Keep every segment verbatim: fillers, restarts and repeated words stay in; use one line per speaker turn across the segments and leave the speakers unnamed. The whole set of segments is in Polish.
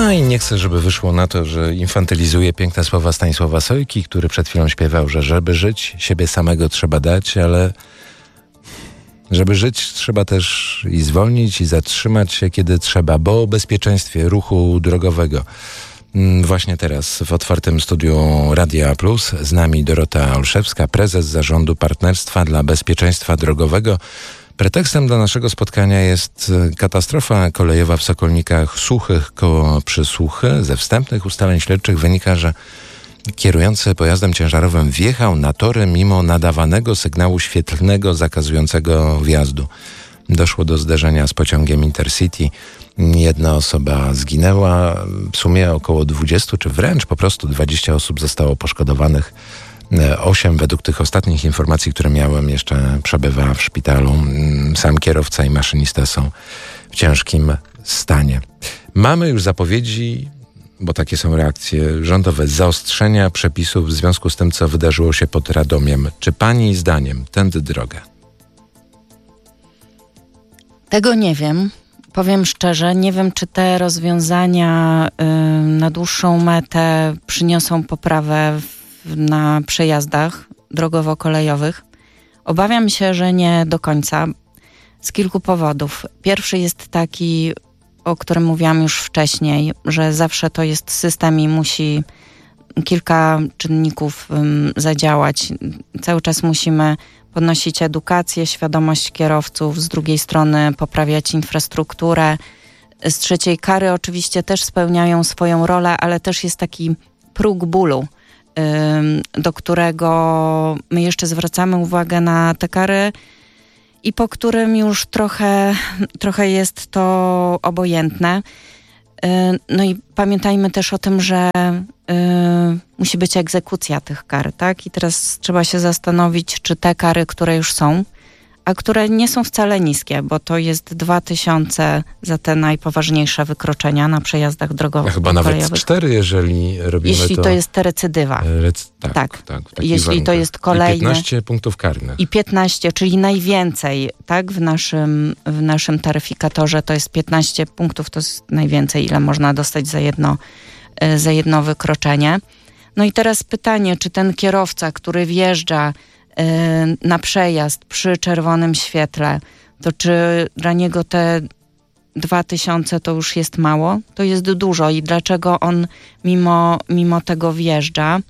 No i nie chcę, żeby wyszło na to, że infantylizuję piękne słowa Stanisława Sojki, który przed chwilą śpiewał, że żeby żyć, siebie samego trzeba dać, ale żeby żyć, trzeba też i zwolnić, i zatrzymać się, kiedy trzeba, bo o bezpieczeństwie ruchu drogowego. Właśnie teraz w otwartym studiu Radia Plus z nami Dorota Olszewska, prezes Zarządu Partnerstwa dla Bezpieczeństwa Drogowego. Pretekstem dla naszego spotkania jest katastrofa kolejowa w Sokolnikach Suchych koło Przysłuchy. Ze wstępnych ustaleń śledczych wynika, że kierujący pojazdem ciężarowym wjechał na tory mimo nadawanego sygnału świetlnego zakazującego wjazdu. Doszło do zderzenia z pociągiem Intercity. Jedna osoba zginęła, w sumie około dwudziestu, czy wręcz po prostu dwadzieścia osób zostało poszkodowanych. Osiem według tych ostatnich informacji, które miałem, jeszcze przebywa w szpitalu. Sam kierowca i maszynista są w ciężkim stanie. Mamy już zapowiedzi, bo takie są reakcje rządowe, zaostrzenia przepisów w związku z tym, co wydarzyło się pod Radomiem. Czy pani zdaniem tędy droga?
Tego nie wiem. Powiem szczerze, nie wiem, czy te rozwiązania y, na dłuższą metę przyniosą poprawę w, na przejazdach drogowo-kolejowych. Obawiam się, że nie do końca z kilku powodów. Pierwszy jest taki, o którym mówiłam już wcześniej, że zawsze to jest system i musi kilka czynników um, zadziałać. Cały czas musimy podnosić edukację, świadomość kierowców, z drugiej strony poprawiać infrastrukturę. Z trzeciej, kary oczywiście też spełniają swoją rolę, ale też jest taki próg bólu, ym, do którego my jeszcze zwracamy uwagę na te kary i po którym już trochę, trochę jest to obojętne. No i pamiętajmy też o tym, że y, musi być egzekucja tych kar, tak? I teraz trzeba się zastanowić, czy te kary, które już są, a które nie są wcale niskie, bo to jest dwa tysiące za te najpoważniejsze wykroczenia na przejazdach drogowych.
A chyba nawet cztery, jeżeli robimy
Jeśli
to...
to jest recydywa.
Rec... Tak,
tak.
tak
Jeśli
warunkach.
to jest kolejny...
I piętnaście punktów karnych.
I piętnaście, czyli najwięcej, tak? W naszym, w naszym taryfikatorze to jest piętnaście punktów, to jest najwięcej, ile można dostać za jedno, za jedno wykroczenie. No i teraz pytanie, czy ten kierowca, który wjeżdża na przejazd przy czerwonym świetle, to czy dla niego te dwa tysiące to już jest mało? To jest dużo i dlaczego on mimo, mimo tego wjeżdża?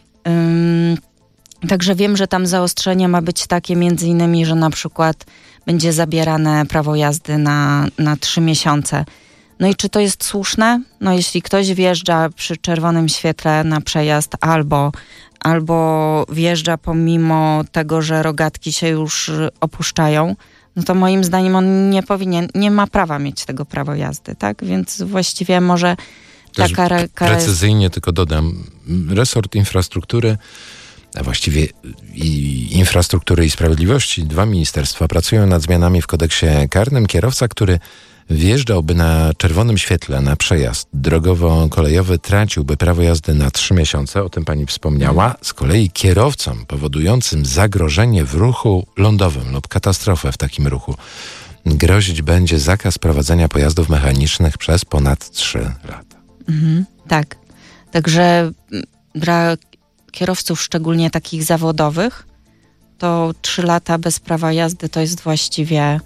Um, także wiem, że tam zaostrzenie ma być takie między innymi, że na przykład będzie zabierane prawo jazdy na, na trzy miesiące. No i czy to jest słuszne? No jeśli ktoś wjeżdża przy czerwonym świetle na przejazd albo albo wjeżdża pomimo tego, że rogatki się już opuszczają, no to moim zdaniem on nie powinien, nie ma prawa mieć tego prawa jazdy, tak? Więc właściwie może ta kara... kara
precyzyjnie jest... tylko dodam, resort infrastruktury, a właściwie i infrastruktury i sprawiedliwości, dwa ministerstwa pracują nad zmianami w kodeksie karnym. Kierowca, który wjeżdżałby na czerwonym świetle na przejazd drogowo-kolejowy, traciłby prawo jazdy na trzy miesiące, o tym pani wspomniała. Z kolei kierowcom powodującym zagrożenie w ruchu lądowym lub katastrofę w takim ruchu grozić będzie zakaz prowadzenia pojazdów mechanicznych przez ponad trzy lata.
Mhm, tak. Także dla kierowców, szczególnie takich zawodowych, to trzy lata bez prawa jazdy to jest właściwie...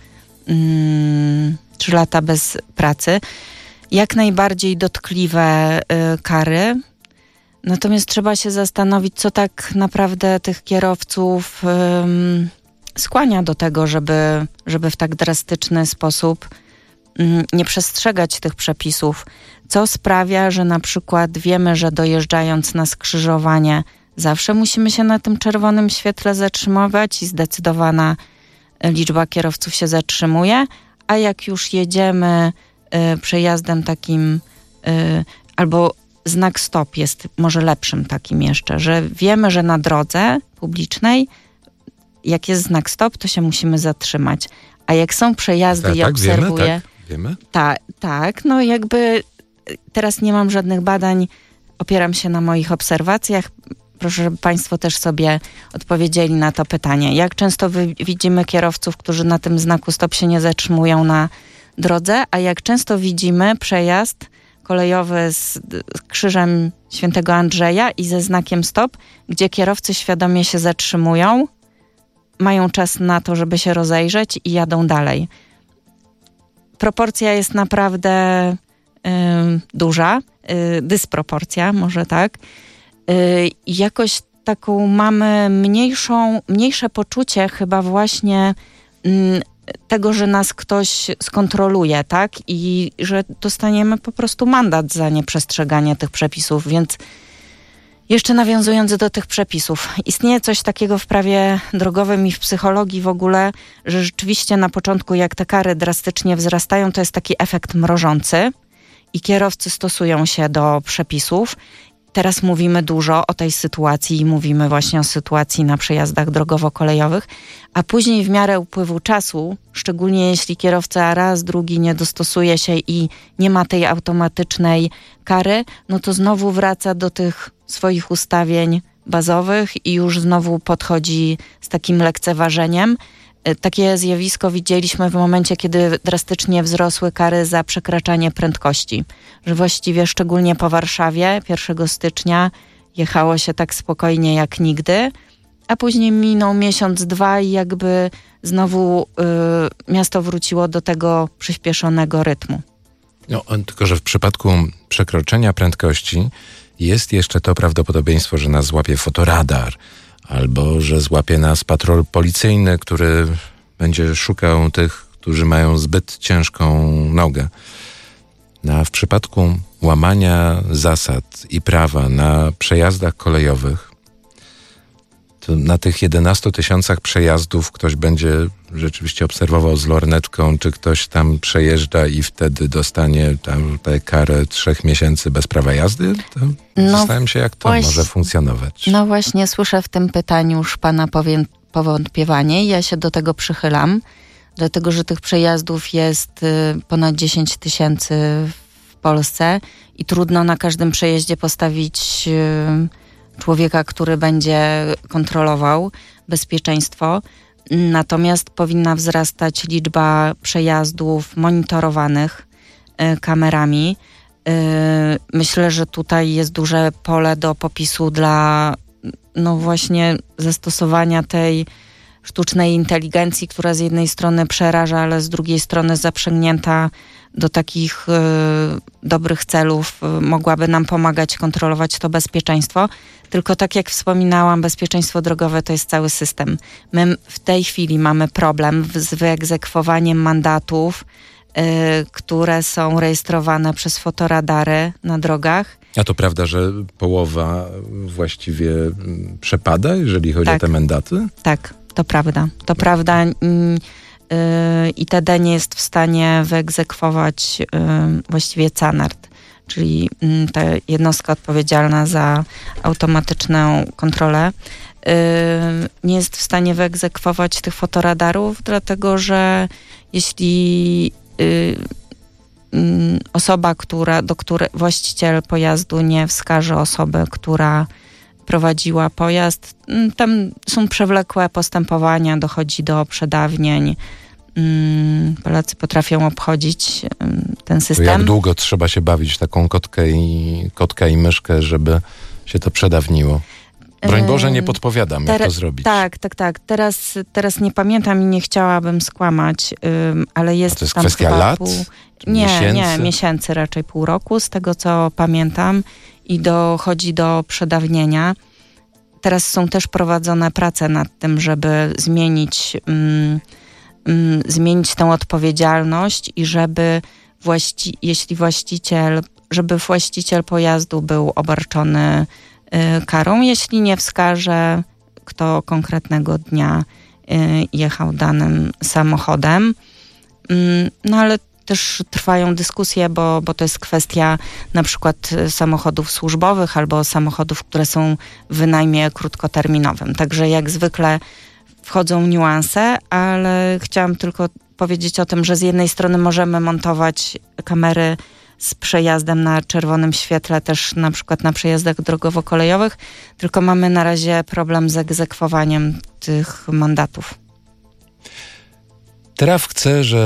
Mm, trzy lata bez pracy. Jak najbardziej dotkliwe y, kary. Natomiast trzeba się zastanowić, co tak naprawdę tych kierowców y, skłania do tego, żeby, żeby w tak drastyczny sposób y, nie przestrzegać tych przepisów. Co sprawia, że na przykład wiemy, że dojeżdżając na skrzyżowanie zawsze musimy się na tym czerwonym świetle zatrzymywać i zdecydowana liczba kierowców się zatrzymuje, a jak już jedziemy y, przejazdem takim, y, albo znak stop jest może lepszym takim jeszcze, że wiemy, że na drodze publicznej, jak jest znak stop, to się musimy zatrzymać. A jak są przejazdy
tak,
i
tak,
obserwuję...
Wiemy, tak, wiemy.
Ta, tak, no jakby teraz nie mam żadnych badań, opieram się na moich obserwacjach. Proszę, żeby państwo też sobie odpowiedzieli na to pytanie. Jak często wy, widzimy kierowców, którzy na tym znaku stop się nie zatrzymują na drodze, a jak często widzimy przejazd kolejowy z, z krzyżem Świętego Andrzeja i ze znakiem stop, gdzie kierowcy świadomie się zatrzymują, mają czas na to, żeby się rozejrzeć i jadą dalej. Proporcja jest naprawdę y, duża, y, dysproporcja, może tak. Y, jakoś taką mamy mniejszą, mniejsze poczucie chyba właśnie y, tego, że nas ktoś skontroluje, tak? I że dostaniemy po prostu mandat za nieprzestrzeganie tych przepisów, więc jeszcze nawiązując do tych przepisów, istnieje coś takiego w prawie drogowym i w psychologii w ogóle, że rzeczywiście na początku jak te kary drastycznie wzrastają, to jest taki efekt mrożący i kierowcy stosują się do przepisów. Teraz mówimy dużo o tej sytuacji i mówimy właśnie o sytuacji na przejazdach drogowo-kolejowych, a później w miarę upływu czasu, szczególnie jeśli kierowca raz, drugi nie dostosuje się i nie ma tej automatycznej kary, no to znowu wraca do tych swoich ustawień bazowych i już znowu podchodzi z takim lekceważeniem. Takie zjawisko widzieliśmy w momencie, kiedy drastycznie wzrosły kary za przekraczanie prędkości. Że właściwie szczególnie po Warszawie pierwszego stycznia jechało się tak spokojnie jak nigdy, a później minął miesiąc, dwa i jakby znowu y, miasto wróciło do tego przyspieszonego rytmu.
No, tylko że w przypadku przekroczenia prędkości jest jeszcze to prawdopodobieństwo, że nas złapie fotoradar, albo że złapie nas patrol policyjny, który będzie szukał tych, którzy mają zbyt ciężką nogę. No, a w przypadku łamania zasad i prawa na przejazdach kolejowych, to na tych jedenastu tysiącach przejazdów ktoś będzie rzeczywiście obserwował z lornetką, czy ktoś tam przejeżdża i wtedy dostanie tam tę karę trzech miesięcy bez prawa jazdy? To no, zastanawiam się, jak to właśnie może funkcjonować.
No właśnie, słyszę w tym pytaniu już pana powiem, powątpiewanie i ja się do tego przychylam, dlatego że tych przejazdów jest y, ponad dziesięć tysięcy w Polsce i trudno na każdym przejeździe postawić y, człowieka, który będzie kontrolował bezpieczeństwo. Natomiast powinna wzrastać liczba przejazdów monitorowanych y, kamerami. Y, myślę, że tutaj jest duże pole do popisu dla no właśnie zastosowania tej sztucznej inteligencji, która z jednej strony przeraża, ale z drugiej strony zaprzęgnięta do takich y, dobrych celów y, mogłaby nam pomagać kontrolować to bezpieczeństwo. Tylko tak jak wspominałam, bezpieczeństwo drogowe to jest cały system. My w tej chwili mamy problem w, z wyegzekwowaniem mandatów, y, które są rejestrowane przez fotoradary na drogach.
A to prawda, że połowa właściwie przepada, jeżeli chodzi
tak.
o te mandaty?
Tak, to prawda. To prawda. Yy, I T D nie jest w stanie wyegzekwować yy, właściwie CANARD, czyli yy, ta jednostka odpowiedzialna za automatyczną kontrolę. Yy, nie jest w stanie wyegzekwować tych fotoradarów, dlatego że jeśli yy, osoba, która, do której właściciel pojazdu nie wskaże osoby, która prowadziła pojazd, tam są przewlekłe postępowania, dochodzi do przedawnień. Polacy potrafią obchodzić ten system.
To jak długo trzeba się bawić w taką kotkę i, kotka i myszkę, żeby się to przedawniło? Broń Boże, nie podpowiadam,
Ter-
jak to zrobić.
Tak, tak, tak. Teraz, teraz nie pamiętam i nie chciałabym skłamać, ym, ale jest,
A to jest
tam
kwestia
chyba
lat?
Pół... Nie,
miesięcy?
nie, miesięcy, raczej pół roku, z tego co pamiętam, i dochodzi do przedawnienia. Teraz są też prowadzone prace nad tym, żeby zmienić, ym, ym, zmienić tę odpowiedzialność i żeby właści- jeśli właściciel, żeby właściciel pojazdu był obarczony karą, jeśli nie wskaże, kto konkretnego dnia jechał danym samochodem. No ale też trwają dyskusje, bo, bo to jest kwestia na przykład samochodów służbowych albo samochodów, które są w wynajmie krótkoterminowym. Także jak zwykle wchodzą niuanse, ale chciałam tylko powiedzieć o tym, że z jednej strony możemy montować kamery z przejazdem na czerwonym świetle, też na przykład na przejazdach drogowo-kolejowych, tylko mamy na razie problem z egzekwowaniem tych mandatów.
Traf chce, że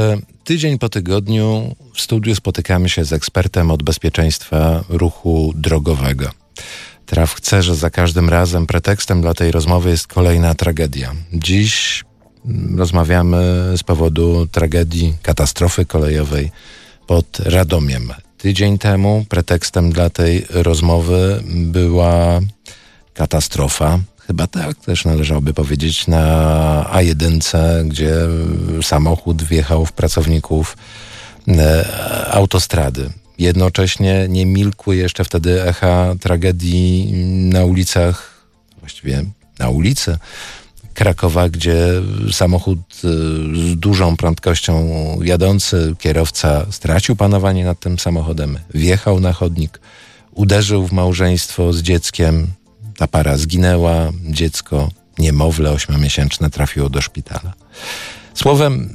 tydzień po tygodniu w studiu spotykamy się z ekspertem od bezpieczeństwa ruchu drogowego. Traf chce, że za każdym razem pretekstem dla tej rozmowy jest kolejna tragedia. Dziś rozmawiamy z powodu tragedii, katastrofy kolejowej pod Radomiem. Tydzień temu pretekstem dla tej rozmowy była katastrofa, chyba tak też należałoby powiedzieć, na A jeden, gdzie samochód wjechał w pracowników e, autostrady. Jednocześnie nie milkły jeszcze wtedy echa tragedii na ulicach, właściwie na ulicy Krakowa, gdzie samochód z dużą prędkością jadący, kierowca stracił panowanie nad tym samochodem, wjechał na chodnik, uderzył w małżeństwo z dzieckiem, ta para zginęła, dziecko, niemowlę ośmiomiesięczne trafiło do szpitala. Słowem,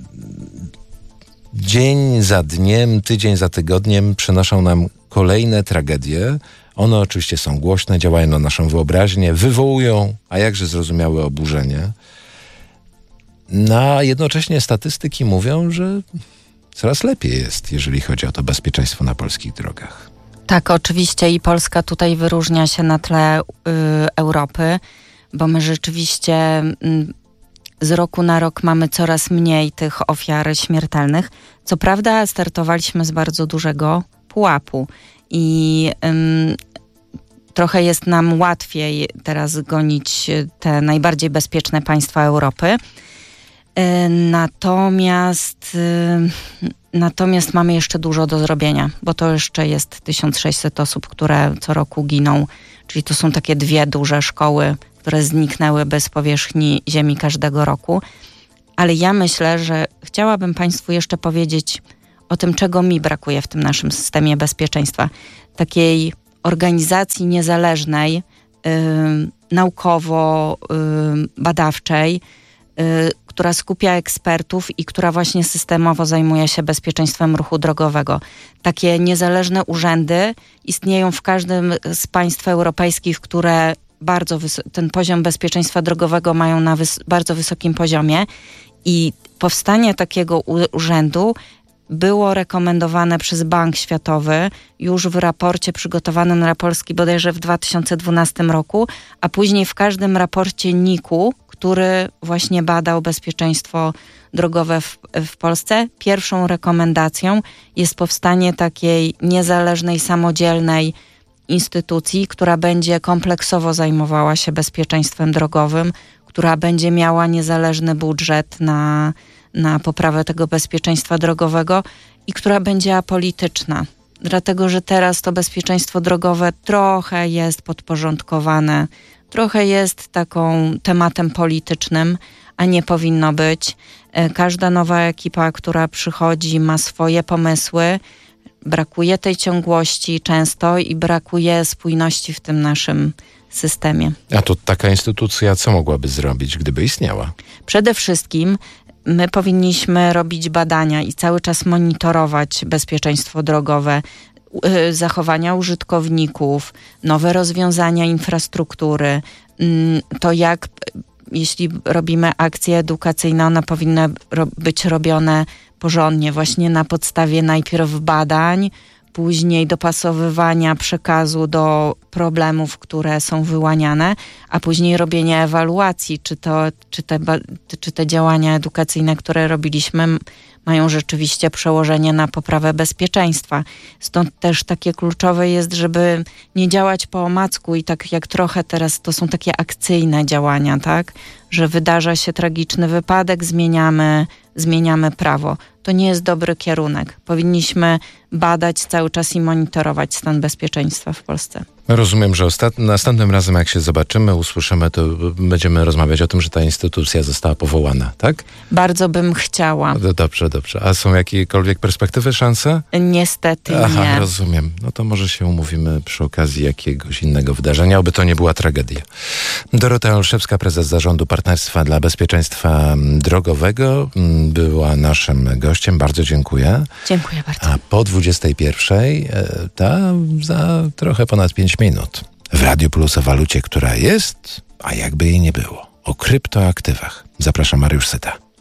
dzień za dniem, tydzień za tygodniem przynoszą nam kolejne tragedie. One oczywiście są głośne, działają na naszą wyobraźnię, wywołują, a jakże zrozumiałe oburzenie. No, a jednocześnie statystyki mówią, że coraz lepiej jest, jeżeli chodzi o to bezpieczeństwo na polskich drogach.
Tak, oczywiście i Polska tutaj wyróżnia się na tle y, Europy, bo my rzeczywiście y, z roku na rok mamy coraz mniej tych ofiar śmiertelnych. Co prawda startowaliśmy z bardzo dużego pułapu i ym, trochę jest nam łatwiej teraz gonić te najbardziej bezpieczne państwa Europy. Yy, natomiast, yy, natomiast mamy jeszcze dużo do zrobienia, bo to jeszcze jest tysiąc sześćset osób, które co roku giną. Czyli to są takie dwie duże szkoły, które zniknęły bez powierzchni ziemi każdego roku. Ale ja myślę, że chciałabym Państwu jeszcze powiedzieć o tym, czego mi brakuje w tym naszym systemie bezpieczeństwa. Takiej organizacji niezależnej, yy, naukowo-badawczej, yy, yy, która skupia ekspertów i która właśnie systemowo zajmuje się bezpieczeństwem ruchu drogowego. Takie niezależne urzędy istnieją w każdym z państw europejskich, które bardzo wys- ten poziom bezpieczeństwa drogowego mają na wys- bardzo wysokim poziomie i powstanie takiego u- urzędu było rekomendowane przez Bank Światowy już w raporcie przygotowanym na Polski bodajże w dwa tysiące dwunastym roku, a później w każdym raporcie N I K-u, który właśnie badał bezpieczeństwo drogowe w, w Polsce. Pierwszą rekomendacją jest powstanie takiej niezależnej, samodzielnej instytucji, która będzie kompleksowo zajmowała się bezpieczeństwem drogowym, która będzie miała niezależny budżet na, na poprawę tego bezpieczeństwa drogowego i która będzie apolityczna. Dlatego, że teraz to bezpieczeństwo drogowe trochę jest podporządkowane, trochę jest taką tematem politycznym, a nie powinno być. Każda nowa ekipa, która przychodzi, ma swoje pomysły. Brakuje tej ciągłości często i brakuje spójności w tym naszym systemie.
A to taka instytucja co mogłaby zrobić, gdyby istniała?
Przede wszystkim my powinniśmy robić badania i cały czas monitorować bezpieczeństwo drogowe, yy, zachowania użytkowników, nowe rozwiązania infrastruktury. Yy, to jak, jeśli robimy akcje edukacyjne, one powinny ro- być robione porządnie, właśnie na podstawie najpierw badań, później dopasowywania przekazu do problemów, które są wyłaniane, a później robienie ewaluacji, czy, to, czy, te, czy te działania edukacyjne, które robiliśmy, mają rzeczywiście przełożenie na poprawę bezpieczeństwa. Stąd też takie kluczowe jest, żeby nie działać po omacku i tak jak trochę teraz to są takie akcyjne działania, tak? Że wydarza się tragiczny wypadek, zmieniamy, zmieniamy prawo. To nie jest dobry kierunek. Powinniśmy badać cały czas i monitorować stan bezpieczeństwa w Polsce.
Rozumiem, że ostat... następnym razem jak się zobaczymy, usłyszymy, to będziemy rozmawiać o tym, że ta instytucja została powołana, tak?
Bardzo bym chciała.
No, dobrze, dobrze. A są jakiekolwiek perspektywy, szanse?
Niestety
Aha,
nie.
rozumiem. No to może się umówimy przy okazji jakiegoś innego wydarzenia, oby to nie była tragedia. Dorota Olszewska, prezes Zarządu Partnerstwa dla Bezpieczeństwa Drogowego, była naszym gościem. Bardzo dziękuję.
Dziękuję bardzo.
A po dwudziestej pierwszej, ta za trochę ponad pięć minut w Radiu Plus o walucie, która jest, a jakby jej nie było, o kryptoaktywach. Zapraszam, Mariusz Syta.